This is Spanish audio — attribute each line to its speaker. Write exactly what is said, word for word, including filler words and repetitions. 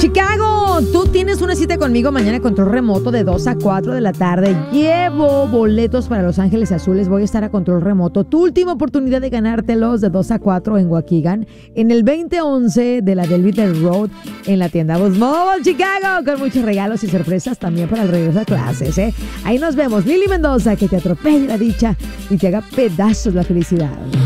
Speaker 1: Chicago, tú tienes una cita conmigo mañana, control remoto de dos a cuatro de la tarde. Llevo boletos para Los Ángeles Azules. Voy a estar a control remoto. Tu última oportunidad de ganártelos de dos a cuatro en Waukegan, en el veinte once de la Belvedere Road, en la tienda Boost Mobile Chicago, con muchos regalos y sorpresas también para el regreso a clases, ¿eh? Ahí nos vemos. Lili Mendoza, que te atropelle la dicha y te haga pedazos la felicidad.